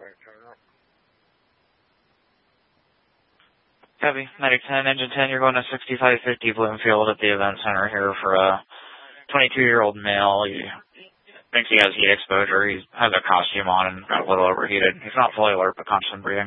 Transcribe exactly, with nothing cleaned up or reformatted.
Copy. Medic ten, Engine ten, you're going to sixty-five fifty Bloomfield at the event center here for a twenty-two-year-old male. He thinks he has heat exposure. He has a costume on and got a little overheated. He's not fully alert, but constant breathing.